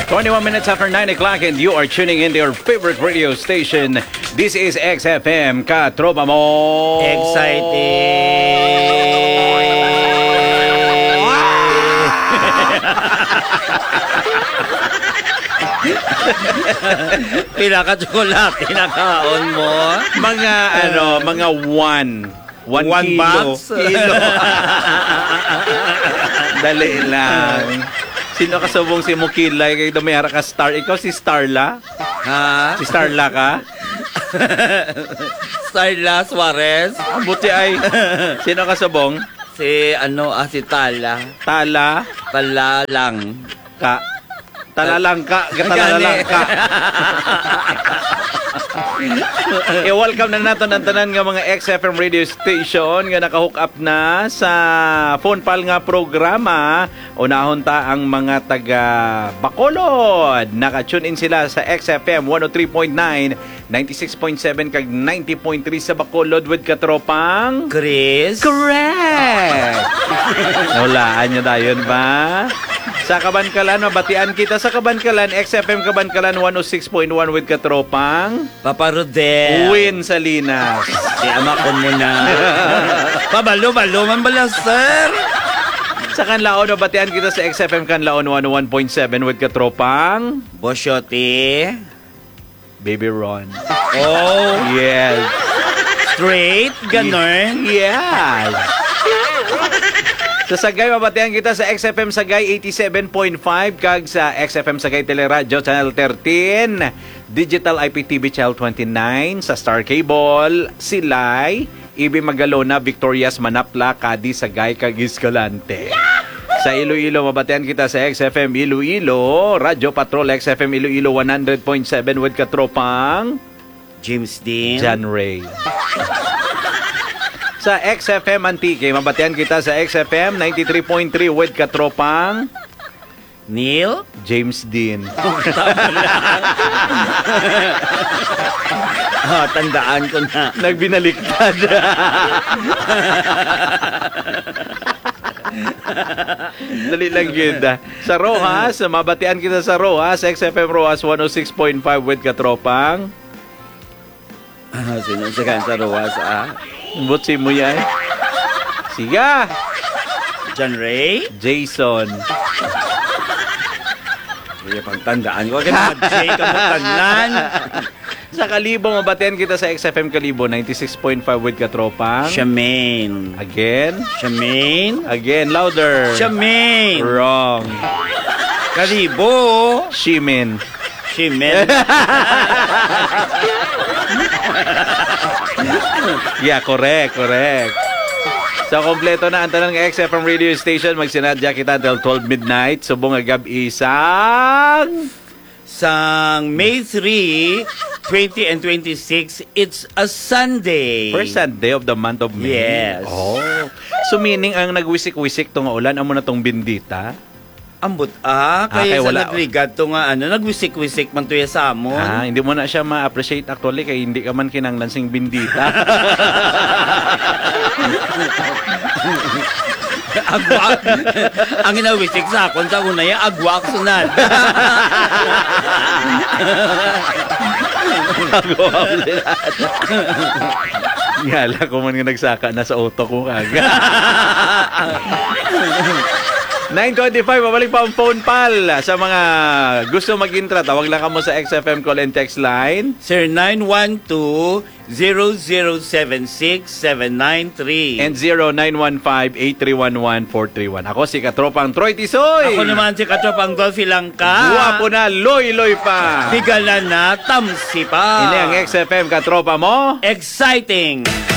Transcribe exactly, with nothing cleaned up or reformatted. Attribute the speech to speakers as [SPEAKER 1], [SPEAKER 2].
[SPEAKER 1] twenty-one minutes after nine o'clock and you are tuning in to your favorite radio station. This is X F M, Katropa Mo.
[SPEAKER 2] Exciting! Pinaka-chocolate, pinakaon mo.
[SPEAKER 1] Mga ano, mga one. One,
[SPEAKER 2] One
[SPEAKER 1] kilo.
[SPEAKER 2] box?
[SPEAKER 1] Kilo. Dali lang. Sino kasubong si Mukilay? Kaya dumayara ka Star. Ikaw si Starla?
[SPEAKER 2] Ha?
[SPEAKER 1] Si Starla ka?
[SPEAKER 2] Starla Suarez.
[SPEAKER 1] Ang buti ay. Sino kasubong?
[SPEAKER 2] Si ano, ah, si Tala.
[SPEAKER 1] Tala?
[SPEAKER 2] Tala lang.
[SPEAKER 1] Ka? Talalang ka. Talalang ka. I-welcome na natin ang tanan nga mga X F M radio station nga naka-hook up na sa phone pal nga programa. Unahon ta ang mga taga Bacolod. Naka-tune in sila sa X F M one oh three point nine, ninety-six point seven kag ninety point three sa Bacolod with katropang
[SPEAKER 2] Chris.
[SPEAKER 1] Correct! Naulaan nyo dayon ba? Sa Kabankalan, mabatian kita sa Kabankalan, X F M Kabankalan one oh six point one with katropang
[SPEAKER 2] Papa Rodel.
[SPEAKER 1] Win Salinas.
[SPEAKER 2] Si amakon mo na. Pabalo-balo man bala, sir.
[SPEAKER 1] Sa Kanlaon, mabatian kita sa X F M Kanlaon one oh one point seven with katropang
[SPEAKER 2] Bosyote.
[SPEAKER 1] Baby Ron.
[SPEAKER 2] Oh,
[SPEAKER 1] Yes.
[SPEAKER 2] straight, ganon.
[SPEAKER 1] Yes. Sa Sagay, mabatian kita sa X F M Sagay eighty-seven point five kag sa X F M Sagay Teleradyo Channel thirteen, Digital I P T V Channel twenty-nine, sa Star Cable, Silay, Ibi Magalona, Victorias, Manapla, Cadi, Sagay, kag Escalante. Sa Iloilo, mabatian kita sa X F M Iloilo, Radyo Patrol, X F M Iloilo one hundred point seven with katropang
[SPEAKER 2] James Dean.
[SPEAKER 1] John Ray. Sa X F M Antique, mabatian kita sa X F M ninety-three point three with katropang
[SPEAKER 2] Neil.
[SPEAKER 1] James Dean.
[SPEAKER 2] Oh, tandaan ko na.
[SPEAKER 1] Nagbinaliktad. Dali lang yun. Sa Rojas, mabatian kita sa Rojas, X F M Rojas one oh six point five with katropang
[SPEAKER 2] Ah, sino sa kan sa Rojas, ah?
[SPEAKER 1] Butsi mo yan. Siga.
[SPEAKER 2] John Ray.
[SPEAKER 1] Jason.
[SPEAKER 2] Kaya pang tandaan ko. Kaya mag-J ka mo tanan.
[SPEAKER 1] Sa Kalibo, mabatian kita sa X F M Kalibo ninety-six point five with katropang
[SPEAKER 2] Charmaine.
[SPEAKER 1] Again.
[SPEAKER 2] Charmaine.
[SPEAKER 1] Again, louder.
[SPEAKER 2] Charmaine.
[SPEAKER 1] Wrong.
[SPEAKER 2] Karibo.
[SPEAKER 1] Shimin.
[SPEAKER 2] Charmaine.
[SPEAKER 1] Yeah, correct, correct. So, kompleto na ang tanong ng X F M radio station. Magsinadya kita until twelve midnight. Subong agab isang
[SPEAKER 2] Sang May third, twenty and twenty-six, it's a Sunday.
[SPEAKER 1] first Sunday of the month of May.
[SPEAKER 2] Yes.
[SPEAKER 1] Oh. So, meaning ang nagwisik-wisik tong ulan, amo na tong bindita.
[SPEAKER 2] Ambot ah,
[SPEAKER 1] Ah, kaya
[SPEAKER 2] kaya sa
[SPEAKER 1] wala.
[SPEAKER 2] nagrigad to nga ano, nagwisik-wisik man to ya sa amon.
[SPEAKER 1] Ah, hindi mo na siya ma-appreciate actually kaya hindi ka man kinanglan sing bindita.
[SPEAKER 2] Agwa. Ang inawisik sa akon sa una ya, agwa ak sunad.
[SPEAKER 1] Yala ko man nga nagsaka na sa auto ko kaga. nine twenty-five, mabalik pa ang phone pal. Sa mga gusto mag-intra, tawag lang ka mo sa X F M call and text line.
[SPEAKER 2] Sir nine one two, zero zero seven six, seven nine three.
[SPEAKER 1] And zero nine one five, eight three one one, four three one. Ako si Katropang Troy Tisoy.
[SPEAKER 2] Ako naman si Katropang Dolphy Langka.
[SPEAKER 1] Guwapo na, loy-loy pa.
[SPEAKER 2] Higalan na, tamsi pa.
[SPEAKER 1] Ini ang X F M Katropa mo.
[SPEAKER 2] Exciting.